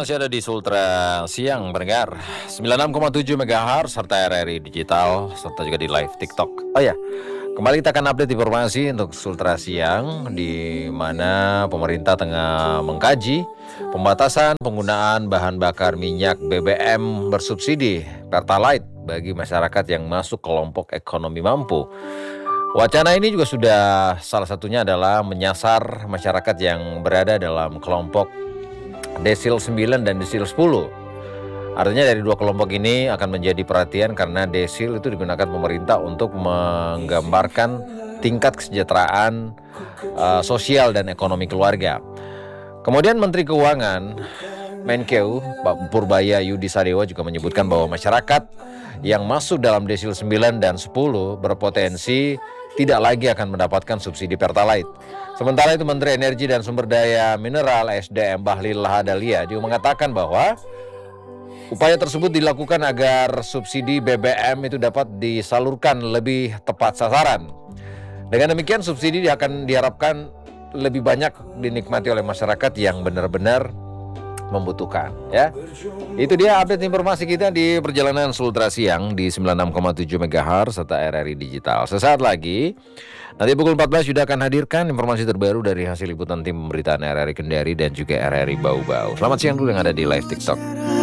masih ada di Sultra Siang pendengar 96,7 MHz serta RRI Digital serta juga di live TikTok. Oh ya, kembali kita akan update informasi untuk Sultra Siang di mana pemerintah tengah mengkaji pembatasan penggunaan bahan bakar minyak BBM bersubsidi Pertalite bagi masyarakat yang masuk kelompok ekonomi mampu. Wacana ini juga sudah salah satunya adalah menyasar masyarakat yang berada dalam kelompok desil 9 dan desil 10. Artinya dari dua kelompok ini akan menjadi perhatian karena desil itu digunakan pemerintah untuk menggambarkan tingkat kesejahteraan sosial dan ekonomi keluarga. Kemudian Menteri Keuangan Menkeu Pak Purbaya Yudi Sadewa juga menyebutkan bahwa masyarakat yang masuk dalam desil 9 dan 10 berpotensi tidak lagi akan mendapatkan subsidi Pertalite. Sementara itu Menteri Energi dan Sumber Daya Mineral SDM Bahlil Lahadalia juga mengatakan bahwa upaya tersebut dilakukan agar subsidi BBM itu dapat disalurkan lebih tepat sasaran. Dengan demikian subsidi akan diharapkan lebih banyak dinikmati oleh masyarakat yang benar-benar membutuhkan, ya. Itu dia update informasi kita di perjalanan Sultra Siang di 96,7 MHz serta RRI Digital. Sesaat lagi nanti pukul 14 sudah akan hadirkan informasi terbaru dari hasil liputan tim pemberitaan RRI Kendari dan juga RRI Bau-Bau. Selamat siang dulu yang ada di live TikTok.